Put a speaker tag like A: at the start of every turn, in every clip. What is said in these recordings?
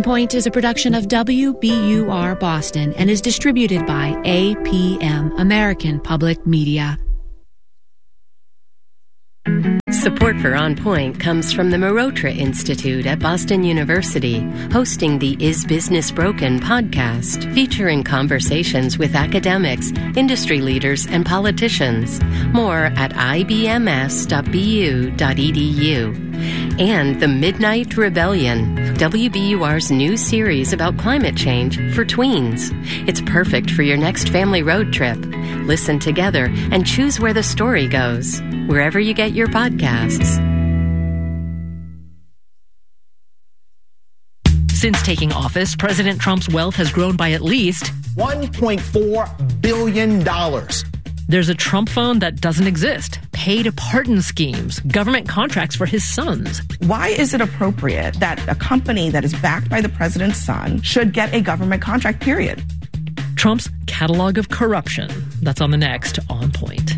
A: Point is a production of WBUR Boston and is distributed by APM, American Public Media.
B: Support for On Point comes from the Marotra Institute at Boston University, hosting the Is Business Broken podcast, featuring conversations with academics, industry leaders, and politicians. More at ibms.bu.edu. And The Midnight Rebellion, WBUR's new series about climate change for tweens. It's perfect for your next family road trip. Listen together and choose where the story goes, wherever you get your podcasts.
C: Since taking office, President Trump's wealth has grown by at least
D: $1.4 billion.
C: There's a Trump phone that doesn't exist, paid pardon schemes, government contracts for his sons.
E: Why is it appropriate that a company that is backed by the president's son should get a government contract, period?
C: Trump's catalog of corruption. That's on the next On Point.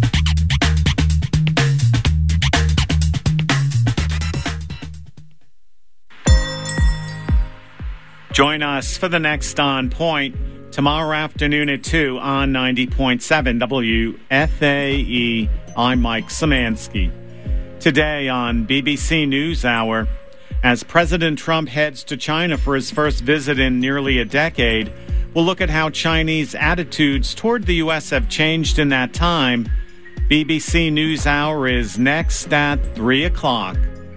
F: Join us for the next On Point tomorrow afternoon at 2 on 90.7 WFAE. I'm Mike Szymanski. Today on BBC NewsHour, as President Trump heads to China for his first visit in nearly a decade, we'll look at how Chinese attitudes toward the U.S. have changed in that time. BBC NewsHour is next at 3 o'clock.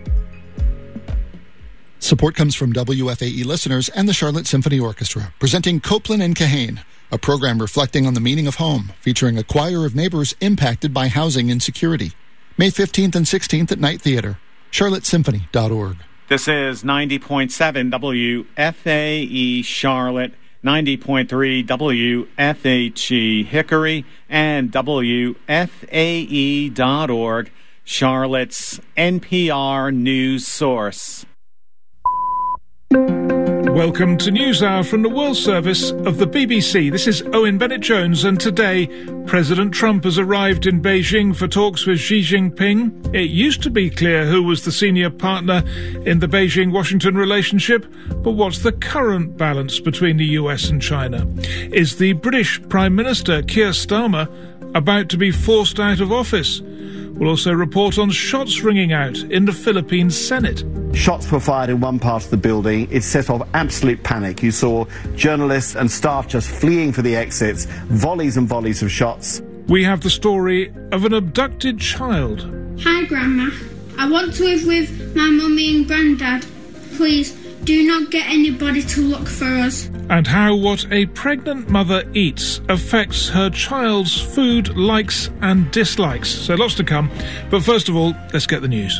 G: Support comes from WFAE listeners and the Charlotte Symphony Orchestra, presenting Copeland and Kahane, a program reflecting on the meaning of home, featuring a choir of neighbors impacted by housing insecurity. May 15th and 16th at Night Theater, charlottesymphony.org.
F: This is 90.7 WFAE Charlotte, 90.3 WFHE Hickory, and WFAE.org, Charlotte's NPR news source.
H: Welcome to NewsHour from the World Service of the BBC. This is Owen Bennett-Jones, and today President Trump has arrived in Beijing for talks with Xi Jinping. It used to be clear who was the senior partner in the Beijing-Washington relationship, but what's the current balance between the US and China? Is the British Prime Minister, Keir Starmer, about to be forced out of office? We'll also report on shots ringing out in the Philippine Senate.
I: Shots were fired in one part of the building. It set off absolute panic. You saw journalists and staff just fleeing for the exits, volleys and volleys of shots.
H: We have the story of an abducted child.
J: Hi, Grandma. I want to live with my mummy and granddad. Please, do not get anybody to look for us.
H: And how what a pregnant mother eats affects her child's food likes and dislikes. So lots to come. But first of all, let's get the news.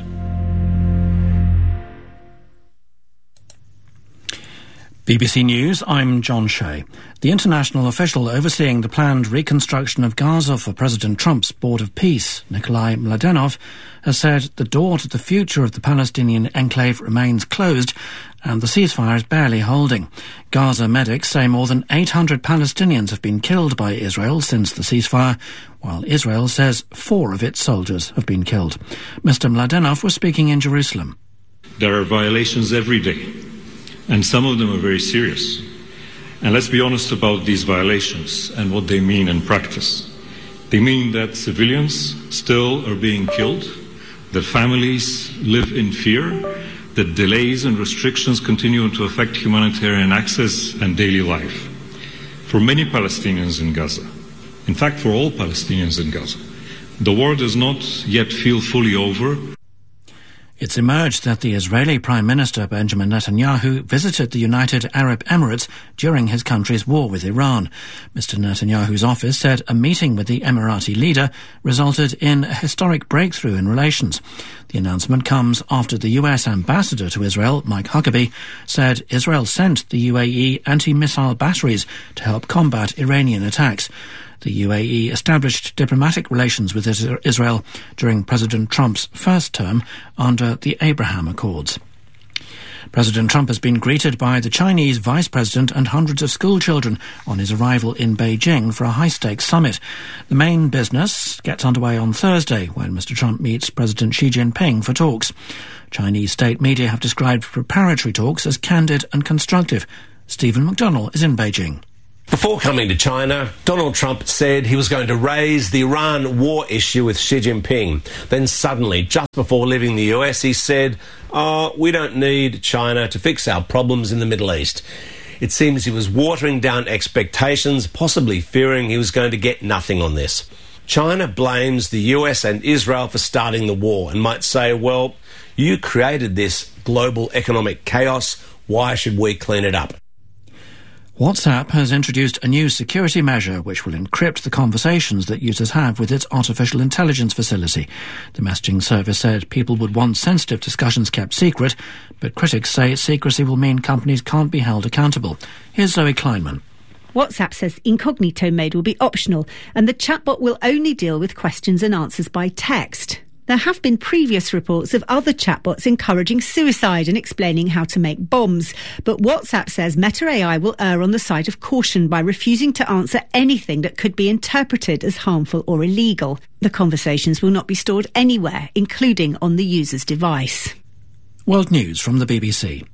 K: BBC News, I'm John Shea. The international official overseeing the planned reconstruction of Gaza for President Trump's Board of Peace, Nikolai Mladenov, has said the door to the future of the Palestinian enclave remains closed and the ceasefire is barely holding. Gaza medics say more than 800 Palestinians have been killed by Israel since the ceasefire, while Israel says 4 of its soldiers have been killed. Mr. Mladenov was speaking in Jerusalem.
L: There are violations every day, and some of them are very serious. And let's be honest about these violations and what they mean in practice. They mean that civilians still are being killed, that families live in fear, that delays and restrictions continue to affect humanitarian access and daily life. For many Palestinians in Gaza, in fact for all Palestinians in Gaza, the war does not yet feel fully over.
K: It's emerged that the Israeli Prime Minister Benjamin Netanyahu visited the United Arab Emirates during his country's war with Iran. Mr. Netanyahu's office said a meeting with the Emirati leader resulted in a historic breakthrough in relations. The announcement comes after the US ambassador to Israel, Mike Huckabee, said Israel sent the UAE anti-missile batteries to help combat Iranian attacks. The UAE established diplomatic relations with Israel during President Trump's first term under the Abraham Accords. President Trump has been greeted by the Chinese vice president and hundreds of school children on his arrival in Beijing for a high-stakes summit. The main business gets underway on Thursday when Mr. Trump meets President Xi Jinping for talks. Chinese state media have described preparatory talks as candid and constructive. Stephen McDonnell is in Beijing.
M: Before coming to China, Donald Trump said he was going to raise the Iran war issue with Xi Jinping. Then suddenly, just before leaving the US, he said, we don't need China to fix our problems in the Middle East. It seems he was watering down expectations, possibly fearing he was going to get nothing on this. China blames the US and Israel for starting the war and might say, well, you created this global economic chaos. Why should we clean it up?
K: WhatsApp has introduced a new security measure which will encrypt the conversations that users have with its artificial intelligence facility. The messaging service said people would want sensitive discussions kept secret, but critics say secrecy will mean companies can't be held accountable. Here's Zoe Kleinman.
N: WhatsApp says incognito mode will be optional and the chatbot will only deal with questions and answers by text. There have been previous reports of other chatbots encouraging suicide and explaining how to make bombs. But WhatsApp says Meta AI will err on the side of caution by refusing to answer anything that could be interpreted as harmful or illegal. The conversations will not be stored anywhere, including on the user's device.
K: World News from the BBC.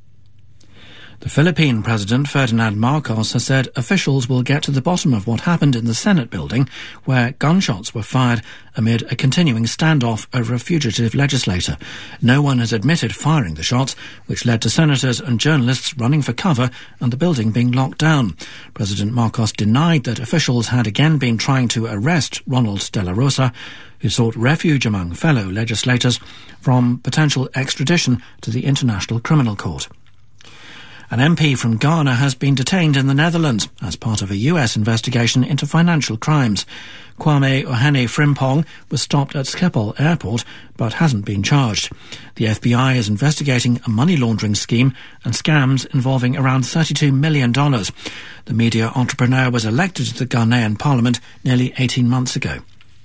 K: The Philippine President, Ferdinand Marcos, has said officials will get to the bottom of what happened in the Senate building, where gunshots were fired amid a continuing standoff over a fugitive legislator. No one has admitted firing the shots, which led to senators and journalists running for cover and the building being locked down. President Marcos denied that officials had again been trying to arrest Ronald De La Rosa, who sought refuge among fellow legislators from potential extradition to the International Criminal Court. An MP from Ghana has been detained in the Netherlands as part of a US investigation into financial crimes. Kwame Ohene Frimpong was stopped at Schiphol Airport but hasn't been charged. The FBI is investigating a money laundering scheme and scams involving around $32 million. The media entrepreneur was elected to the Ghanaian parliament nearly 18 months ago.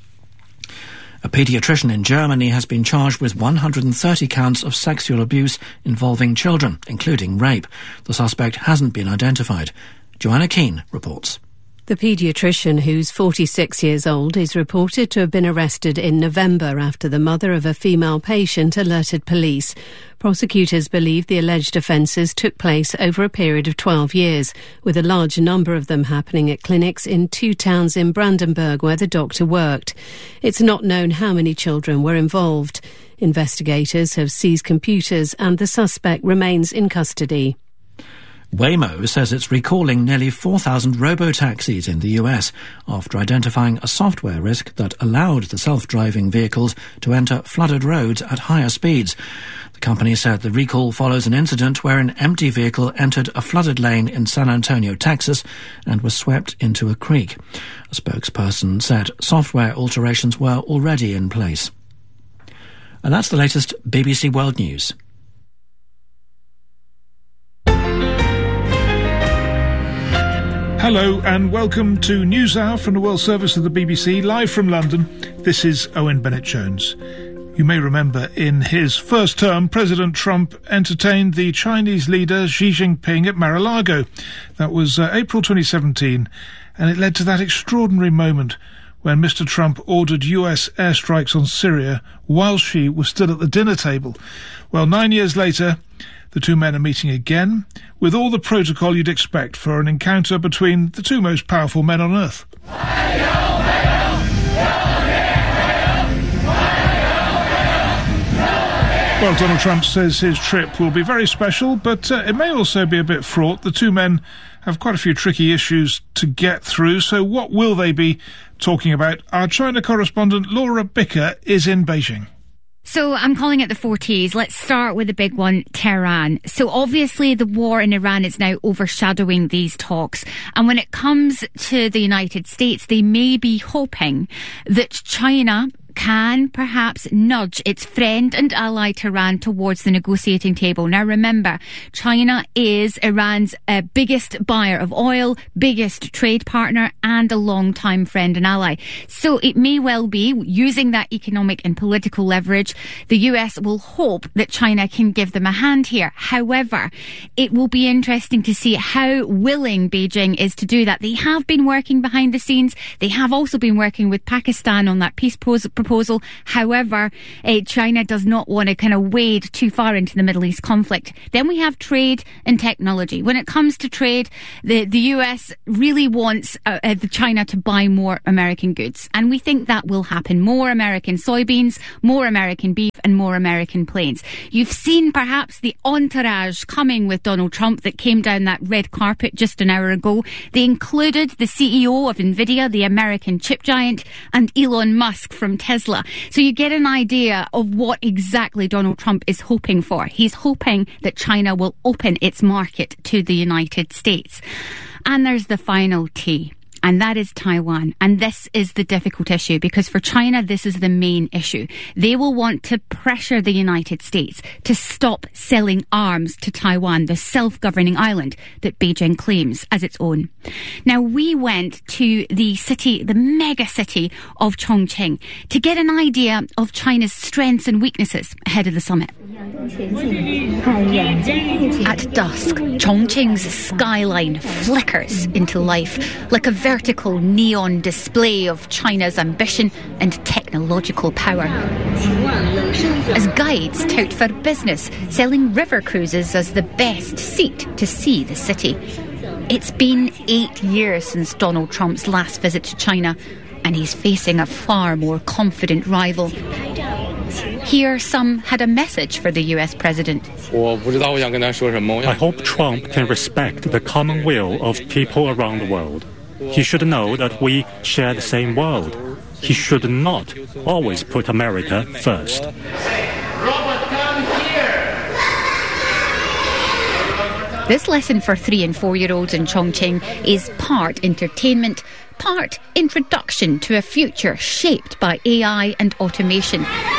K: A paediatrician in Germany has been charged with 130 counts of sexual abuse involving children, including rape. The suspect hasn't been identified. Joanna Keane reports.
O: The paediatrician, who's 46 years old, is reported to have been arrested in November after the mother of a female patient alerted police. Prosecutors believe the alleged offences took place over a period of 12 years, with a large number of them happening at clinics in 2 towns in Brandenburg where the doctor worked. It's not known how many children were involved. Investigators have seized computers and the suspect remains in custody.
K: Waymo says it's recalling nearly 4,000 robo-taxis in the US after identifying a software risk that allowed the self-driving vehicles to enter flooded roads at higher speeds. The company said the recall follows an incident where an empty vehicle entered a flooded lane in San Antonio, Texas, and was swept into a creek. A spokesperson said software alterations were already in place. And that's the latest BBC World News.
H: Hello and welcome to NewsHour from the World Service of the BBC, live from London. This is Owen Bennett-Jones. You may remember in his first term, President Trump entertained the Chinese leader Xi Jinping at Mar-a-Lago. That was April 2017, and it led to that extraordinary moment when Mr. Trump ordered US airstrikes on Syria while Xi was still at the dinner table. Well, 9 years later, the two men are meeting again, with all the protocol you'd expect for an encounter between the two most powerful men on earth. Well, Donald Trump says his trip will be very special, but it may also be a bit fraught. The two men have quite a few tricky issues to get through, so what will they be talking about? Our China correspondent Laura Bicker is in Beijing.
P: So I'm calling it the 4 Ts. Let's start with the big one, Tehran. So obviously the war in Iran is now overshadowing these talks. And when it comes to the United States, they may be hoping that China can perhaps nudge its friend and ally Tehran towards the negotiating table. Now remember, China is Iran's biggest buyer of oil, biggest trade partner and a long-time friend and ally. So it may well be, using that economic and political leverage, the US will hope that China can give them a hand here. However, it will be interesting to see how willing Beijing is to do that. They have been working behind the scenes. They have also been working with Pakistan on that peace proposal. However, China does not want to kind of wade too far into the Middle East conflict. Then we have trade and technology. When it comes to trade, the US really wants China to buy more American goods. And we think that will happen. More American soybeans, more American beef and more American planes. You've seen perhaps the entourage coming with Donald Trump that came down that red carpet just an hour ago. They included the CEO of NVIDIA, the American chip giant, and Elon Musk from Tesla. So you get an idea of what exactly Donald Trump is hoping for. He's hoping that China will open its market to the United States. And there's the final T. And that is Taiwan. And this is the difficult issue because for China, this is the main issue. They will want to pressure the United States to stop selling arms to Taiwan, the self-governing island that Beijing claims as its own. Now, we went to the mega city of Chongqing to get an idea of China's strengths and weaknesses ahead of the summit. At dusk, Chongqing's skyline flickers into life like a vertical neon display of China's ambition and technological power. As guides tout for business, selling river cruises as the best seat to see the city. It's been 8 years since Donald Trump's last visit to China, and he's facing a far more confident rival. Here, some had a message for the US president.
Q: I hope Trump can respect the common will of people around the world. He should know that we share the same world. He should not always put America first.
P: This lesson for 3- and 4-year-olds in Chongqing is part entertainment, part introduction to a future shaped by AI and automation.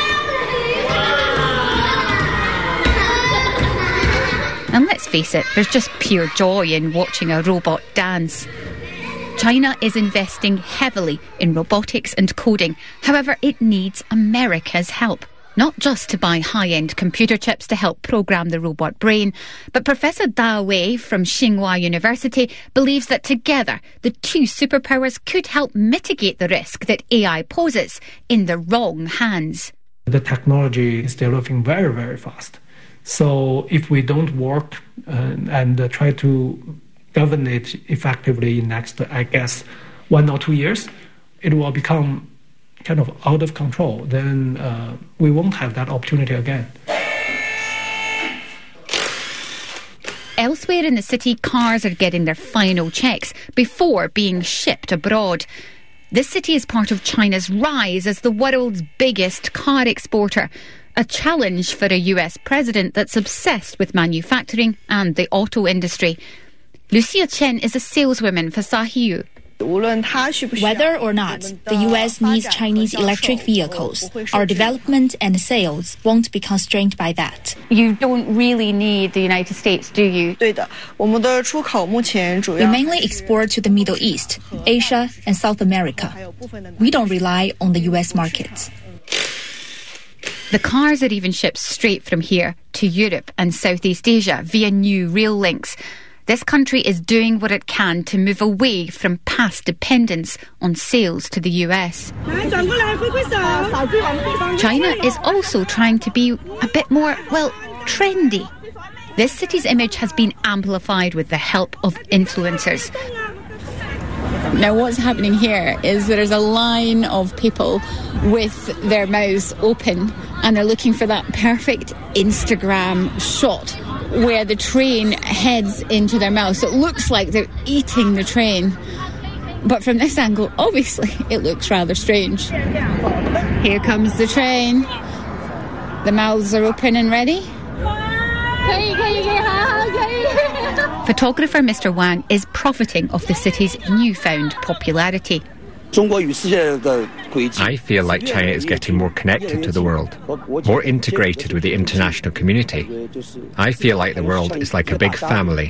P: And let's face it, there's just pure joy in watching a robot dance. China is investing heavily in robotics and coding. However, it needs America's help. Not just to buy high-end computer chips to help program the robot brain, but Professor Da Wei from Tsinghua University believes that together the two superpowers could help mitigate the risk that AI poses in the wrong hands.
R: The technology is developing very, very fast. So if we don't work and try to govern it effectively in next, I guess, 1 or 2 years, it will become kind of out of control. Then we won't have that opportunity again.
P: Elsewhere in the city, cars are getting their final checks before being shipped abroad. This city is part of China's rise as the world's biggest car exporter. A challenge for a US president that's obsessed with manufacturing and the auto industry. Lucia Chen is a saleswoman for Sahiyu.
S: Whether or not the US needs Chinese electric vehicles, our development and sales won't be constrained by that.
P: You don't really need the United States, do you?
S: We mainly export to the Middle East, Asia and South America. We don't rely on the US markets.
P: The cars are even shipped straight from here to Europe and Southeast Asia via new rail links. This country is doing what it can to move away from past dependence on sales to the US. China is also trying to be a bit more, trendy. This city's image has been amplified with the help of influencers.
T: Now what's happening here is there's a line of people with their mouths open and they're looking for that perfect Instagram shot where the train heads into their mouth. So it looks like they're eating the train. But from this angle, obviously, it looks rather strange. Here comes the train. The mouths are open and ready.
P: Photographer Mr. Wang is profiting of the city's newfound popularity.
U: I feel like China is getting more connected to the world, more integrated with the international community. I feel like the world is like a big family.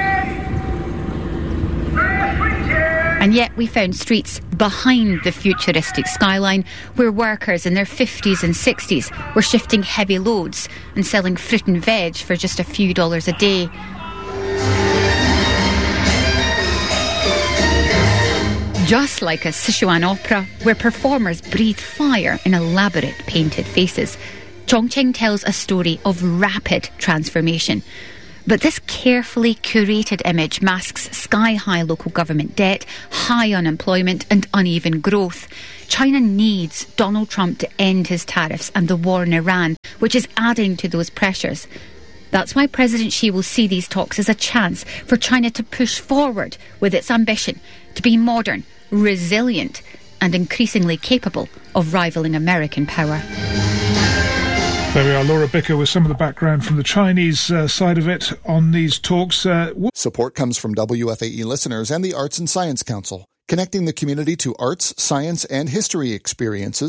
P: And yet we found streets behind the futuristic skyline where workers in their 50s and 60s were shifting heavy loads and selling fruit and veg for just a few dollars a day. Just like a Sichuan opera where performers breathe fire in elaborate painted faces, Chongqing tells a story of rapid transformation. But this carefully curated image masks sky-high local government debt, high unemployment and uneven growth. China needs Donald Trump to end his tariffs and the war in Iran, which is adding to those pressures. That's why President Xi will see these talks as a chance for China to push forward with its ambition to be modern, resilient and increasingly capable of rivaling American power.
H: There we are, Laura Bicker with some of the background from the Chinese side of it on these talks.
G: Support comes from WFAE listeners and the Arts and Science Council, connecting the community to arts, science, and history experiences